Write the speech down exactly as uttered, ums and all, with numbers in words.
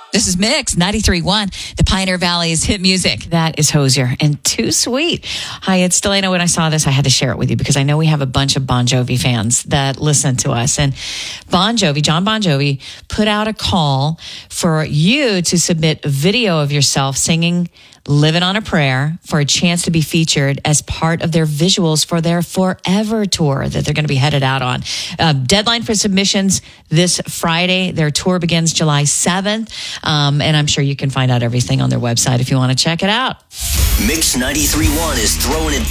This is Mix ninety-three point one, the Pioneer Valley's hit music. That is Hozier and Too Sweet. Hi, it's Delana. When I saw this, I had to share it with you because I know we have a bunch of Bon Jovi fans that listen to us. And Bon Jovi, John Bon Jovi, put out a call for you to submit a video of yourself singing Living on a Prayer for a chance to be featured as part of their visuals for their Forever tour that they're going to be headed out on. Uh, deadline for submissions this Friday. Their tour begins July seventh. Um, and I'm sure you can find out everything on their website if you want to check it out. Mix ninety-three point one is throwing it